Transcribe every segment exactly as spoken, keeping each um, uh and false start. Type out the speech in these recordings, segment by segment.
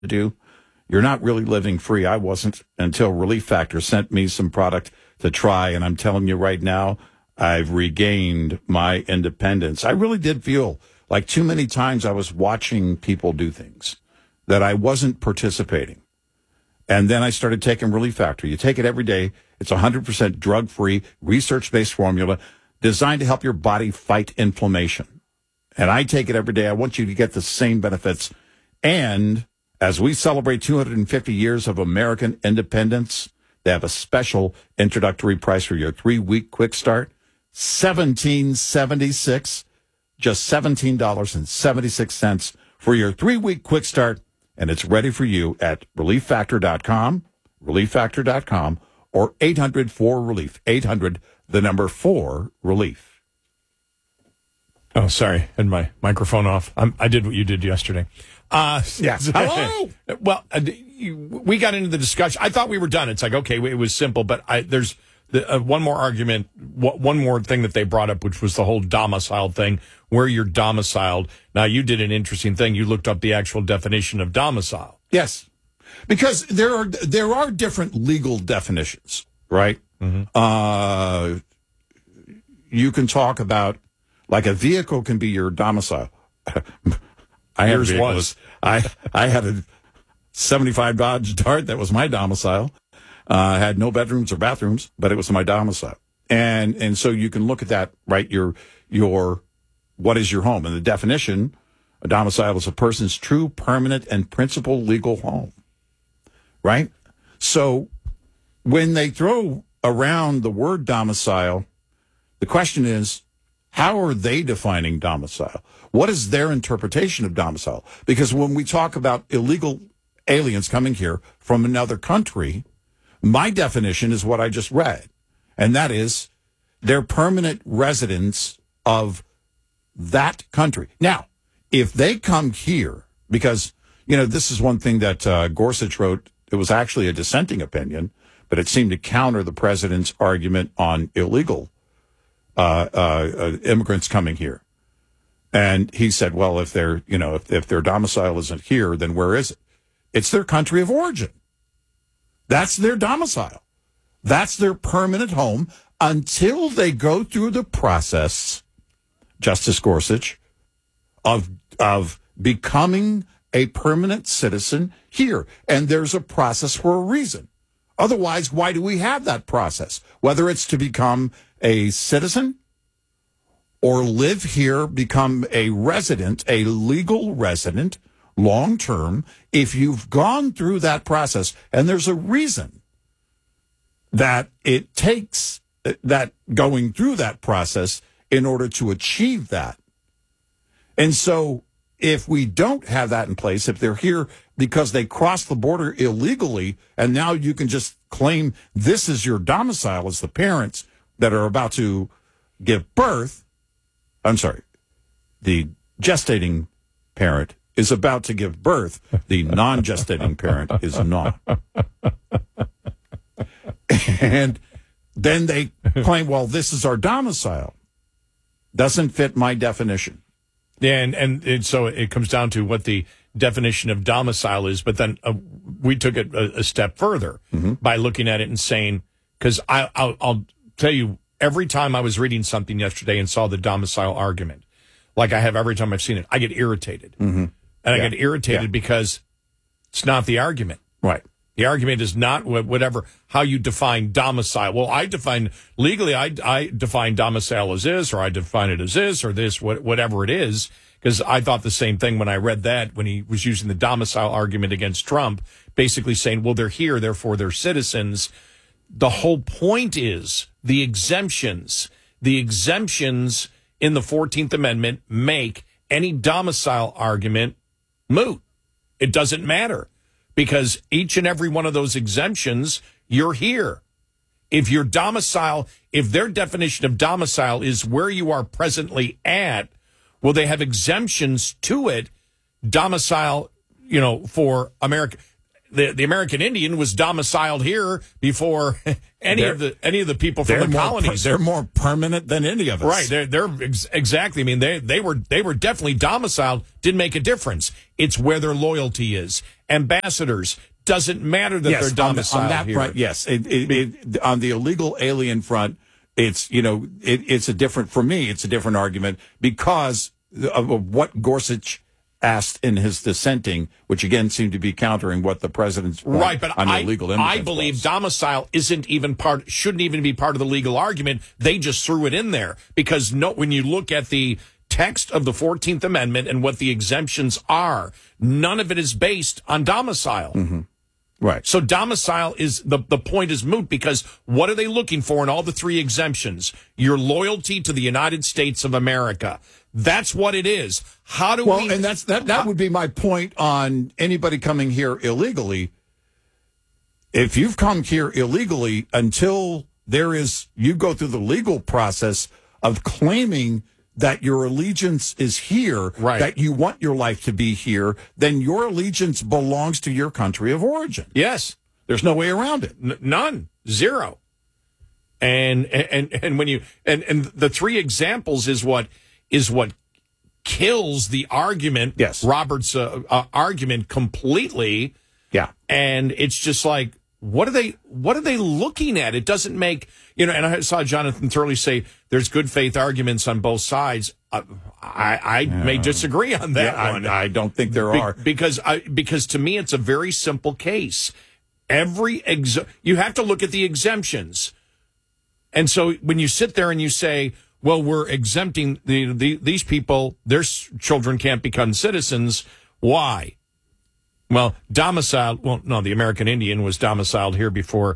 to do, you're not really living free. I wasn't until Relief Factor sent me some product to try, and I'm telling you right now, I've regained my independence. I really did feel like too many times I was watching people do things that I wasn't participating. And then I started taking Relief Factor. You take it every day. It's one hundred percent drug-free, research-based formula designed to help your body fight inflammation. And I take it every day. I want you to get the same benefits. And as we celebrate two hundred fifty years of American independence, they have a special introductory price for your three-week quick start, seventeen seventy-six, just seventeen dollars and seventy-six cents for your three-week quick start. And it's ready for you at relief factor dot com, relief factor dot com, or eight hundred four relief, eight hundred, the number four, relief. Oh, sorry. Had my microphone off. I'm, I did what you did yesterday. Uh, yes. Hello? Well, uh, we got into the discussion. I thought we were done. It's like, okay, it was simple, but I, there's the, uh, one more argument, one more thing that they brought up, which was the whole domicile thing, where you're domiciled. Now, you did an interesting thing. You looked up the actual definition of domicile. Yes, because there are there are different legal definitions, right? Mm-hmm. Uh, you can talk about, like, a vehicle can be your domicile. I had Yours was. I I had a seventy-five Dodge Dart that was my domicile. Uh, I had no bedrooms or bathrooms, but it was my domicile. And and so you can look at that, right? Your your what is your home? And the definition, a domicile is a person's true, permanent, and principal legal home, right? So when they throw around the word domicile, the question is, how are they defining domicile? What is their interpretation of domicile? Because when we talk about illegal aliens coming here from another country, my definition is what I just read, and that is they're permanent residents of that country. Now, if they come here, because, you know, this is one thing that uh, Gorsuch wrote. It was actually a dissenting opinion, but it seemed to counter the president's argument on illegal uh, uh, uh, immigrants coming here. And he said, well, if they're, you know, if, if their domicile isn't here, then where is it? It's their country of origin. That's their domicile. That's their permanent home until they go through the process, Justice Gorsuch, of of becoming a permanent citizen here. And there's a process for a reason. Otherwise, why do we have that process? Whether it's to become a citizen or live here, become a resident, a legal resident, long term, if you've gone through that process, and there's a reason that it takes that going through that process in order to achieve that. And so if we don't have that in place, if they're here because they crossed the border illegally, and now you can just claim this is your domicile as the parents that are about to give birth, I'm sorry, the gestating parent is about to give birth. The non-gestating parent is not. And then they claim, well, this is our domicile. Doesn't fit my definition. Yeah, and, and, and so it comes down to what the definition of domicile is, but then uh, we took it a, a step further mm-hmm. by looking at it and saying, because I'll, I'll tell you, every time I was reading something yesterday and saw the domicile argument, like I have every time I've seen it, I get irritated. Mm-hmm. And yeah. I get irritated yeah. because it's not the argument. Right. The argument is not whatever, how you define domicile. Well, I define, legally, I, I define domicile as this, or I define it as this, or this, whatever it is, because I thought the same thing when I read that, when he was using the domicile argument against Trump, basically saying, well, they're here, therefore they're citizens. The whole point is the exemptions. The exemptions in the fourteenth Amendment make any domicile argument moot. It doesn't matter. Because each and every one of those exemptions, you're here. If your domicile, if their definition of domicile is where you are presently at, well, they have exemptions to it, domicile, you know, for America. the, the American Indian was domiciled here before any They're- of the any of the people from They're the more, colonies. per- they're more permanent than any of us. Right, they're, they're ex- exactly. I mean, they they were they were definitely domiciled. Didn't make a difference. It's where their loyalty is. Ambassadors, doesn't matter that Yes, they're on, the, domiciled on that here. front, yes. It, it, it, on the illegal alien front, it's, you know, it, it's a different, for me, it's a different argument because of, of what Gorsuch asked in his dissenting, which again seemed to be countering what the president's point Right, but on the I, illegal I immigrants believe was. domicile isn't even part, shouldn't even be part of the legal argument. They just threw it in there because no, when you look at the text of the fourteenth Amendment and what the exemptions are, none of it is based on domicile. Mm-hmm. Right. So domicile is the the point is moot because what are they looking for in all the three exemptions? Your loyalty to the United States of America. That's what it is. How do Well, we? and that's that. That would be my point on anybody coming here illegally. If you've come here illegally, until there is, you go through the legal process of claiming that your allegiance is here, Right. that you want your life to be here, then your allegiance belongs to your country of origin. Yes. There's no way around it. N- none, zero. And and and when you and and the three examples is what is what kills the argument. Yes. Robert's uh, uh, argument completely. Yeah. And it's just like, what are they? What are they looking at? It doesn't make, you know. And I saw Jonathan Turley say there's good faith arguments on both sides. Uh, I, I may disagree on that Yeah, one. I, I don't think there Be- are. because I because to me it's a very simple case. Every ex- you have to look at the exemptions, and so when you sit there and you say, "Well, we're exempting the, the these people; their s- children can't become citizens," why? Well, domiciled. Well, no, the American Indian was domiciled here before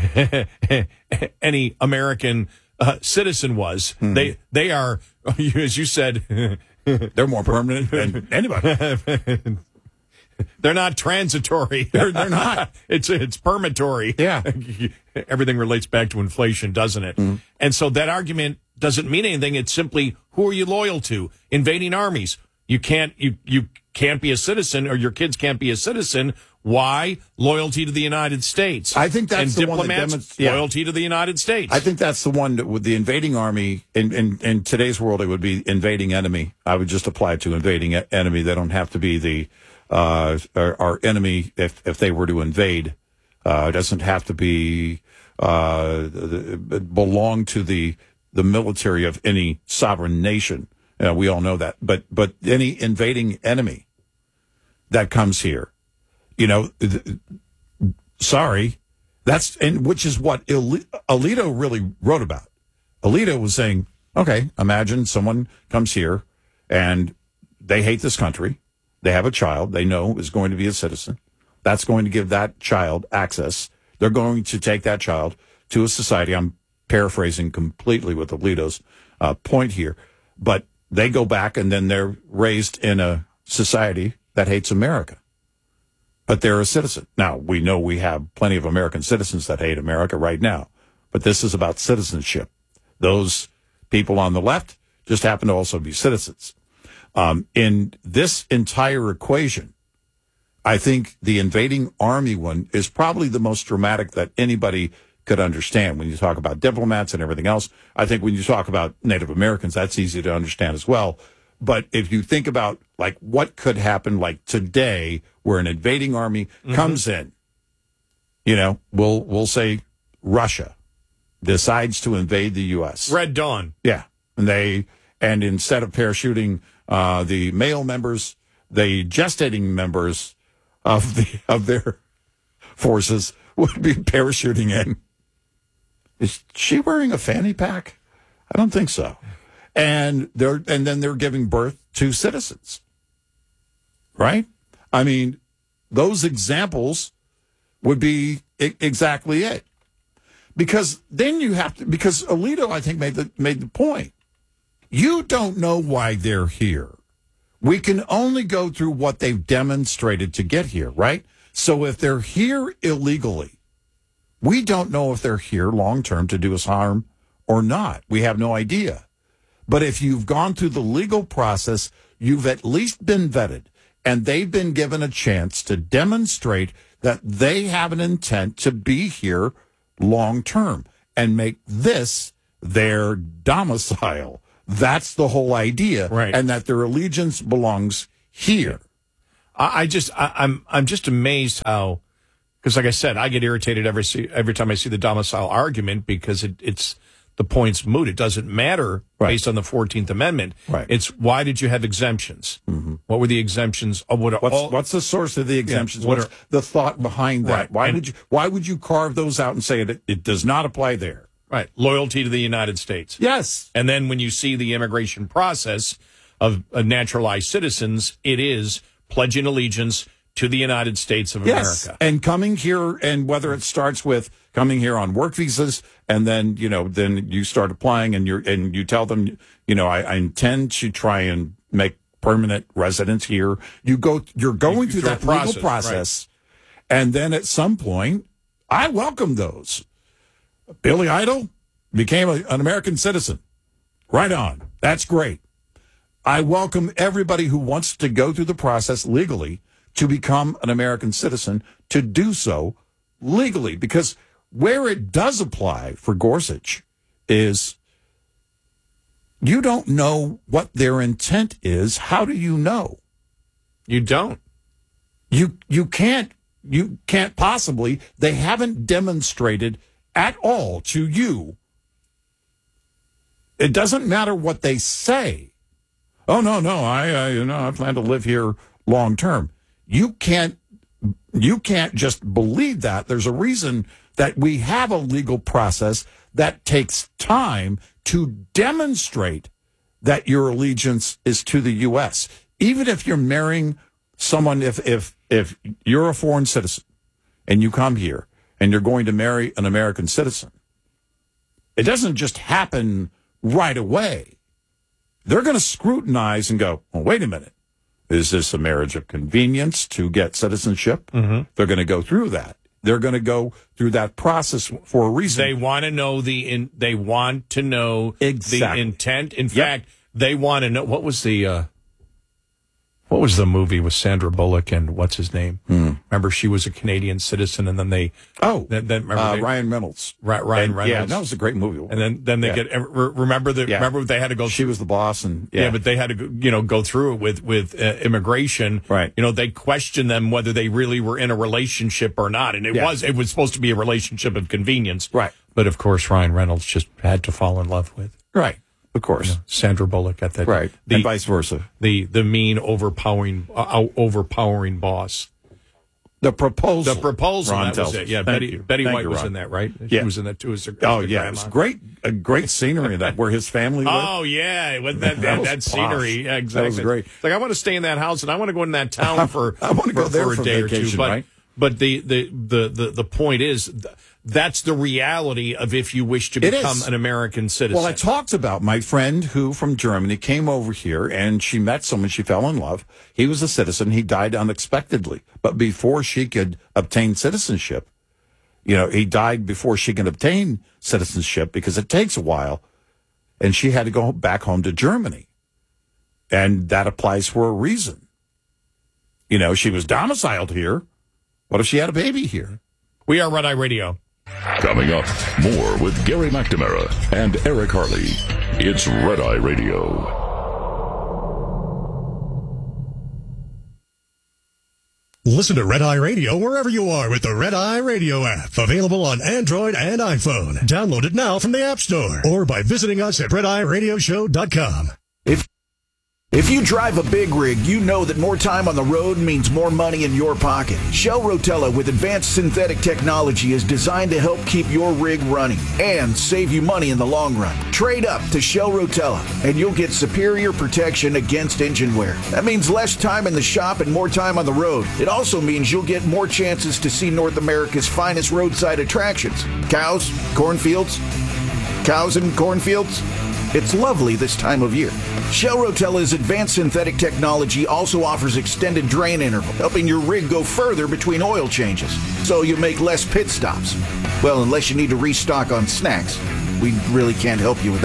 any American uh, citizen was. Hmm. They they are, as you said. They're more permanent than anybody. They're not transitory. They're, they're not. it's it's permatory. Yeah. Everything relates back to inflation, doesn't it? Mm-hmm. And so that argument doesn't mean anything. It's simply, who are you loyal to? Invading armies. You can't you you can't be a citizen, or your kids can't be a citizen. Why? Loyalty to the United States. I think that's and the one that diplomats, demonst- yeah. loyalty to the United States. I think that's the one that with the invading army in, in, in today's world, it would be invading enemy. I would just apply it to invading e- enemy. They don't have to be the, uh, our, our enemy if, if they were to invade. Uh, it doesn't have to be, uh, the, belong to the, the military of any sovereign nation. Uh, we all know that, but, but any invading enemy that comes here, you know, th- sorry, that's, and which is what Alito really wrote about. Alito was saying, okay, imagine someone comes here and they hate this country. They have a child they know is going to be a citizen. That's going to give that child access. They're going to take that child to a society. I'm paraphrasing completely with Alito's uh, point here, but they go back and then they're raised in a society that hates America. But they're a citizen. Now, we know we have plenty of American citizens that hate America right now, but this is about citizenship. Those people on the left just happen to also be citizens. Um, in this entire equation, I think the invading army one is probably the most dramatic that anybody could understand. When you talk about diplomats and everything else, I think when you talk about Native Americans, that's easy to understand as well. But if you think about like what could happen like today where an invading army mm-hmm. comes in, you know, we'll we'll say Russia decides to invade the U S. Red Dawn. Yeah. And they and instead of parachuting uh, the male members, the gestating members of the of their forces would be parachuting in. Is she wearing a fanny pack? I don't think so. And they're and then they're giving birth to citizens. Right? I mean, those examples would be I- exactly it. Because then you have to because Alito, I think, made the made the point. You don't know why they're here. We can only go through what they've demonstrated to get here, right? So if they're here illegally, we don't know if they're here long term to do us harm or not. We have no idea. But if you've gone through the legal process, you've at least been vetted, and they've been given a chance to demonstrate that they have an intent to be here long term and make this their domicile. That's the whole idea, right? And that their allegiance belongs here. I, I just, I, I'm, I'm just amazed how, because like I said, I get irritated every see, every time I see the domicile argument because it, it's the point's moot. It doesn't matter right. based on the fourteenth Amendment. Right. It's why did you have exemptions? Mm-hmm. What were the exemptions? Of what what's, all, what's the source of the exemptions? Yeah, what what's are, the thought behind that? Right. Why and, would you Why would you carve those out and say it, it does not apply there? Right. Loyalty to the United States. Yes. And then when you see the immigration process of uh, naturalized citizens, it is pledging allegiance to the United States of yes. America. And coming here, and whether it starts with coming here on work visas, and then, you know, then you start applying and you're, and you tell them, you know, I, I intend to try and make permanent residence here. You go, you're going through, through that process, legal process. Right. And then at some point, I welcome those. Billy Idol became a, an American citizen. Right on. That's great. I welcome everybody who wants to go through the process legally to become an American citizen, to do so legally. Because where it does apply for Gorsuch is you don't know what their intent is. How do you know? You don't. You you can't you can't possibly. They haven't demonstrated at all to you. It doesn't matter what they say. Oh no, no, I uh, you know I plan to live here long term. You can't you can't just believe that. There's a reason that we have a legal process that takes time to demonstrate that your allegiance is to the U S. Even if you're marrying someone, if if if you're a foreign citizen and you come here and you're going to marry an American citizen, it doesn't just happen right away. They're going to scrutinize and go, well, wait a minute. Is this a marriage of convenience to get citizenship? Mm-hmm. They're going to go through that. They're going to go through that process for a reason. They want to know the in, they want to know exactly. the intent. In yep. fact, they want to know what was the uh, what was the movie with Sandra Bullock and what's his name? Hmm. Remember, she was a Canadian citizen, and then they oh then, then remember uh, they, Ryan Reynolds, right? Ryan and, Reynolds. Yeah, that was a great movie. And then then they yeah. get remember the yeah. remember they had to go. She through, was the boss, and yeah. yeah, but they had to you know go through it with with uh, immigration. Right. You know, they questioned them whether they really were in a relationship or not, and it yeah. was it was supposed to be a relationship of convenience. Right. But of course, Ryan Reynolds just had to fall in love with. Right. Of course. You know, Sandra Bullock at that. Right. The, and vice versa. The the mean, overpowering, uh, overpowering boss. The proposal. The proposal. Ron that tells was it. us. Yeah, Thank Betty you. Betty Thank White you, was Ron. in that, right? Yeah. She was in that too. As her, oh as yeah, grandma. it's great. A great scenery that where his family lived. Oh yeah, with that that, that, that, that scenery. Yeah, exactly. That was great. It's like I want to stay in that house and I want to go in that town for I want to go for, there for a for day vacation, or two. But right? but the the the the, the point is. Th- That's the reality of if you wish to become an American citizen. Well, I talked about my friend who from Germany came over here and she met someone. She fell in love. He was a citizen. He died unexpectedly. But before she could obtain citizenship, you know, he died before she could obtain citizenship because it takes a while. And she had to go back home to Germany. And that applies for a reason. You know, she was domiciled here. What if she had a baby here? We are Red Eye Radio. Coming up, more with Gary McNamara and Eric Harley. It's Red Eye Radio. Listen to Red Eye Radio wherever you are with the Red Eye Radio app. Available on Android and iPhone. Download it now from the App Store or by visiting us at red eye radio show dot com. If If you drive a big rig, you know that more time on the road means more money in your pocket. Shell Rotella with advanced synthetic technology is designed to help keep your rig running and save you money in the long run. Trade up to Shell Rotella and you'll get superior protection against engine wear. That means less time in the shop and more time on the road. It also means you'll get more chances to see North America's finest roadside attractions. Cows, cornfields, cows and cornfields. It's lovely this time of year. Shell Rotella's advanced synthetic technology also offers extended drain interval, helping your rig go further between oil changes, so you make less pit stops. Well, unless you need to restock on snacks, we really can't help you with that.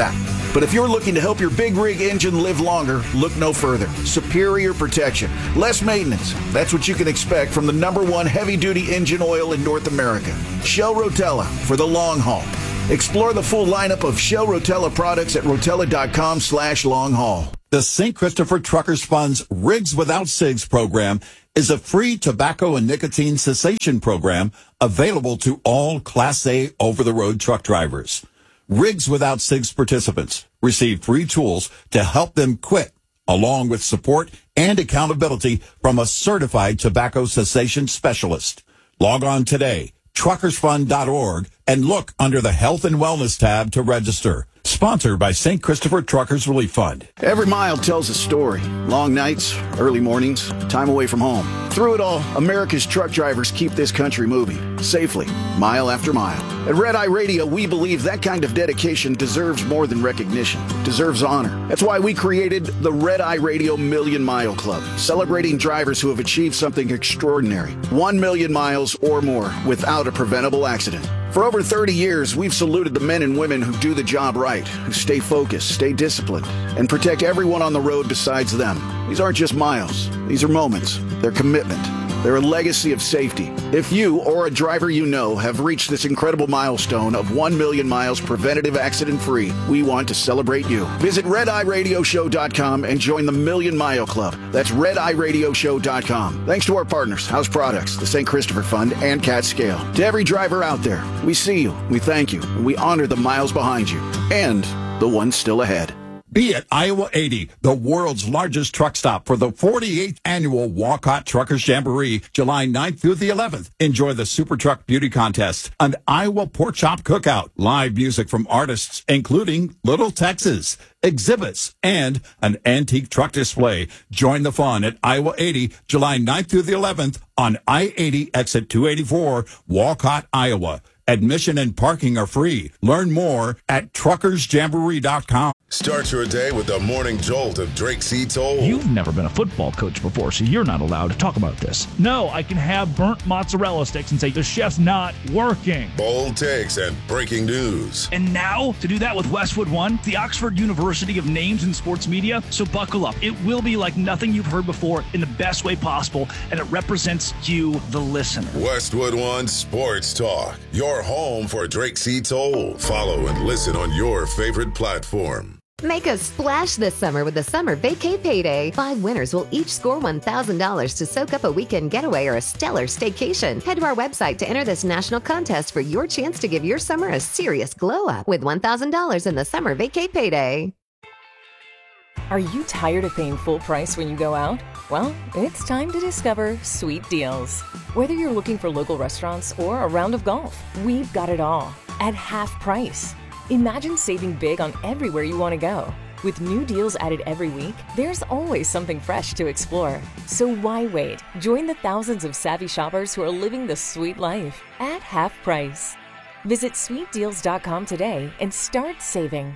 But if you're looking to help your big rig engine live longer, look no further. Superior protection, less maintenance. That's what you can expect from the number one heavy-duty engine oil in North America. Shell Rotella for the long haul. Explore the full lineup of Shell Rotella products at rotella.com slash long haul. The Saint Christopher Truckers Fund's Rigs Without Cigs program is a free tobacco and nicotine cessation program available to all Class A over-the-road truck drivers. Rigs Without Cigs participants receive free tools to help them quit, along with support and accountability from a certified tobacco cessation specialist. Log on today, truckers fund dot org, and look under the Health and Wellness tab to register. Sponsored by Saint Christopher Truckers Relief Fund. Every mile tells a story. Long nights, early mornings, time away from home. Through it all, America's truck drivers keep this country moving, safely, mile after mile. At Red Eye Radio, we believe that kind of dedication deserves more than recognition, deserves honor. That's why we created the Red Eye Radio Million Mile Club, celebrating drivers who have achieved something extraordinary. One million miles or more without a preventable accident. For over thirty years, we've saluted the men and women who do the job right, who stay focused, stay disciplined, and protect everyone on the road besides them. These aren't just miles. These are moments. They're commitment. They're a legacy of safety. If you or a driver you know have reached this incredible milestone of one million miles preventative accident-free, we want to celebrate you. Visit red eye radio show dot com and join the Million Mile Club. That's red eye radio show dot com. Thanks to our partners, House Products, the Saint Christopher Fund, and Cat Scale. To every driver out there, we see you, we thank you, and we honor the miles behind you, and the ones still ahead. Be at Iowa eighty, the world's largest truck stop for the forty-eighth annual Walcott Truckers Jamboree, July ninth through the eleventh. Enjoy the Super Truck Beauty Contest, an Iowa Pork Chop Cookout, live music from artists including Little Texas, exhibits, and an antique truck display. Join the fun at Iowa eighty, July ninth through the eleventh on I eighty exit two eighty-four, Walcott, Iowa. Admission and parking are free. Learn more at truckers jamboree dot com. Start your day with the morning jolt of Drake C. Toll. You've never been a football coach before, so you're not allowed to talk about this. No, I can have burnt mozzarella sticks and say the chef's not working. Bold takes and breaking news. And now, to do that with Westwood One, the Oxford University of Names in Sports Media. So buckle up. It will be like nothing you've heard before in the best way possible, and it represents you, the listener. Westwood One Sports Talk. Your home for Drake C. Toll. Follow and listen on your favorite platform. Make a splash this summer with the Summer Vacay Payday. Five winners will each score one thousand dollars to soak up a weekend getaway or a stellar staycation. Head to our website to enter this national contest for your chance to give your summer a serious glow-up with one thousand dollars in the Summer Vacay Payday. Are you tired of paying full price when you go out? Well, it's time to discover Sweet Deals. Whether you're looking for local restaurants or a round of golf, we've got it all at half price. Imagine saving big on everywhere you want to go. With new deals added every week, there's always something fresh to explore. So why wait? Join the thousands of savvy shoppers who are living the sweet life at half price. Visit sweet deals dot com today and start saving.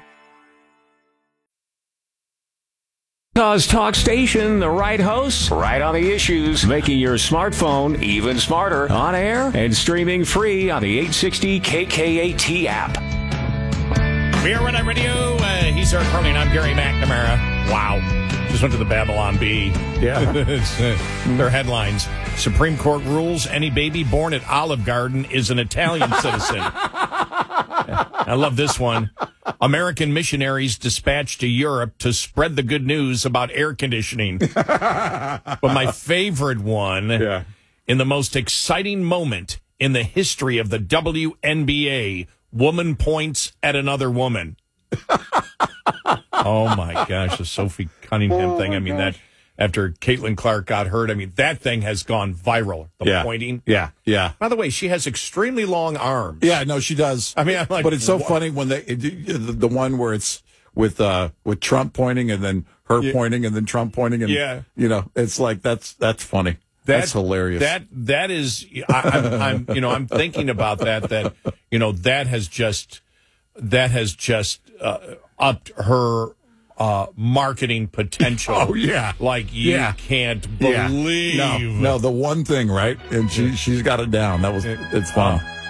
Cause Talk Station, the right hosts, right on the issues, making your smartphone even smarter, on air and streaming free on the eight sixty K K A T app. We are Red Eye Radio. Uh, he's Eric Harley, and I'm Gary McNamara. Wow. Just went to the Babylon Bee. Yeah. It's, uh, their headlines. Supreme Court rules any baby born at Olive Garden is an Italian citizen. I love this one. American missionaries dispatched to Europe to spread the good news about air conditioning. But my favorite one, Yeah. in the most exciting moment in the history of the W N B A, woman points at another woman. Oh, my gosh, the Sophie Cunningham oh thing. I mean, gosh. that after Caitlin Clark got hurt, I mean, that thing has gone viral, the yeah. pointing. Yeah, yeah. By the way, she has extremely long arms. Yeah, no, she does. I mean, I'm like, but it's so what? funny when they the, the one where it's with uh with Trump pointing and then her Yeah. pointing and then Trump pointing and Yeah. you know, it's like that's that's funny. That, that's hilarious. That that is, I, I'm, I'm, you know, I'm thinking about that. That you know, that has just that has just uh, upped her uh, marketing potential. Oh yeah, like you yeah. can't Yeah. believe. No, no, the one thing, right? And she she's got it down. That was it's fun.